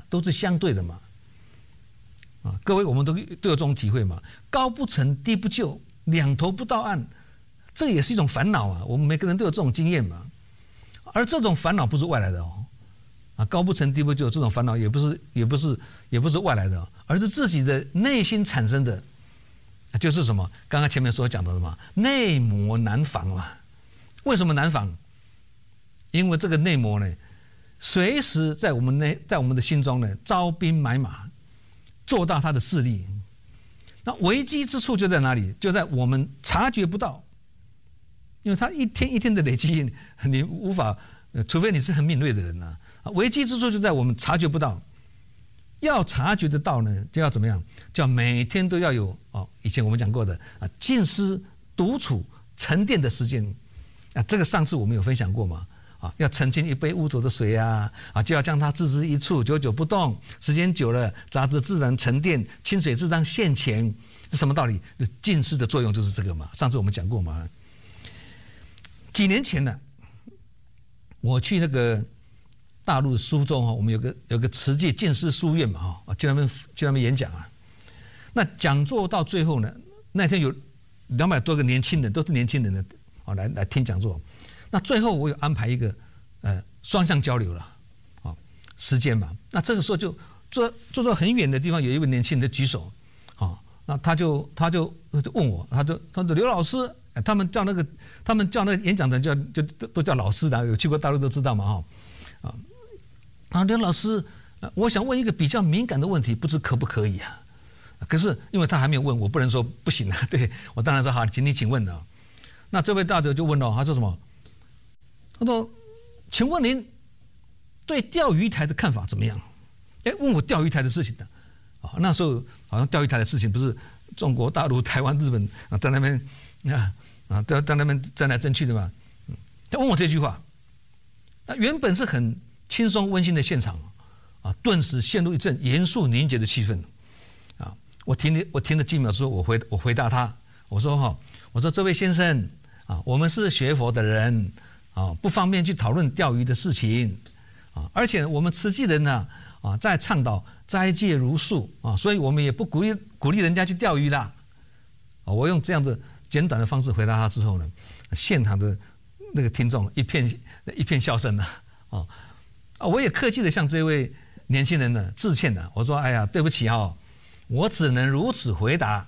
都是相对的嘛。啊，各位我们都有这种体会嘛，高不成低不就，两头不到岸，这也是一种烦恼啊。我们每个人都有这种经验嘛。而这种烦恼不是外来的哦，啊，高不成低不就这种烦恼也不是外来的，而是自己的内心产生的，就是什么？刚刚前面所讲的嘛，内魔难防嘛。为什么难防？因为这个内魔呢，随时在我们的心中呢，招兵买马，做大他的势力。那危机之处就在哪里？就在我们察觉不到。因为它一天一天的累积，你无法，除非你是很敏锐的人呐。危机之处就在我们察觉不到，要察觉得到呢，就要怎么样？就要每天都要有以前我们讲过的静思独处沉淀的时间啊。这个上次我们有分享过嘛？要澄清一杯污浊的水啊，就要将它置之一处，久久不动，时间久了，杂质自然沉淀，清水自当现前。是什么道理？静思的作用就是这个嘛。上次我们讲过嘛。几年前呢，我去那个大陆苏州我们有个慈济静思书院嘛去那边演讲啊。那讲座到最后呢，那天有200多个年轻人，都是年轻人的来听讲座。那最后我有安排一个双向交流了时间嘛。那这个时候就坐到很远的地方，有一位年轻人举手那他就问我，他说刘老师。他们叫那个演讲的人都叫老师的，有去过大陆都知道嘛刘老师，我想问一个比较敏感的问题，不知可不可以啊？可是因为他还没有问，我不能说不行啊。对，我当然说好，请问啊。那这位大德就问他说什么？他说，请问您对钓鱼台的看法怎么样？问我钓鱼台的事情的那时候好像钓鱼台的事情不是中国大陆、台湾、日本在那边都在那边争来争去的嘛。他问我这句话，那原本是很轻松温馨的现场顿时陷入一阵严肃凝结的气氛我听了几秒之后，我回答他，我说这位先生我们是学佛的人不方便去讨论钓鱼的事情而且我们慈济人呢在倡导斋戒如素所以我们也不鼓励人家去钓鱼啦。我用这样的简短的方式回答他之后呢，现场的那个听众一片笑声我也客气的向这位年轻人呢致歉我说哎呀对不起我只能如此回答。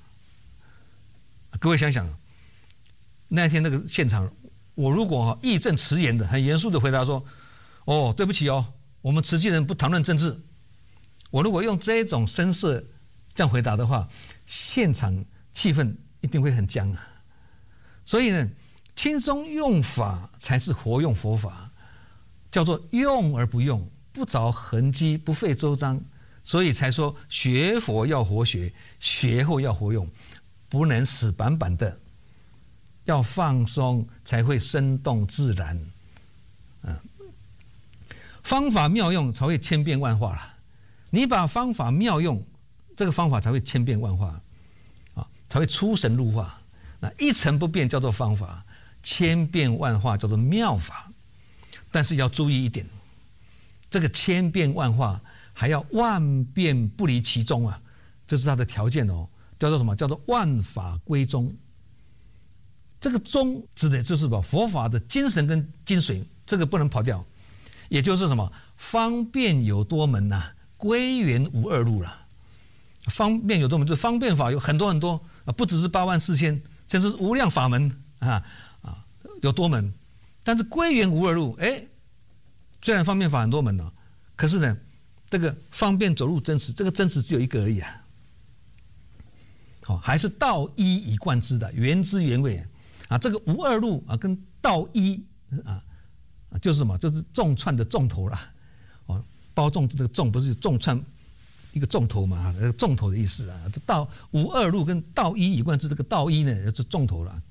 各位想想，那天那个现场，我如果义正辞严的很严肃的回答说对不起我们慈济人不谈论政治，我如果用这种声色这样回答的话，现场气氛一定会很僵所以呢，轻松用法才是活用佛法，叫做用而不用，不着痕迹，不费周章。所以才说学佛要活学，学后要活用，不能死板板的，要放松才会生动自然。方法妙用才会千变万化了。你把方法妙用，这个方法才会千变万化才会出神入化。那一成不变叫做方法，千变万化叫做妙法。但是要注意一点，这个千变万化还要万变不离其宗这是它的条件叫做什么？叫做万法归宗。这个宗指的就是佛法的精神跟精髓，这个不能跑掉。也就是什么？方便有多门归元无二路了。方便有多门，就是方便法有很多很多不只是84000，甚至无量法门有多门。但是归元无二路，虽然方便法很多门可是呢，这个方便走入真实，这个真实只有一个而已还是道一以贯之的，原汁原味这个无二路跟道一就是什么？就是重串的重头啦包粽子这个粽不是重串一个重头嘛？重头的意思道无二路跟道一以贯之，这个道一呢就是重头了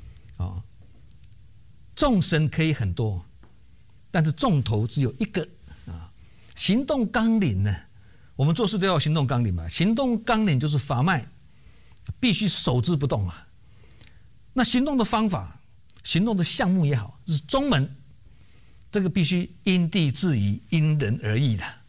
众生可以很多，但是重头只有一个行动纲领呢，我们做事都要行动纲领嘛。行动纲领就是法脉，必须守之不动那行动的方法、行动的项目也好，是宗门，这个必须因地制宜、因人而异的。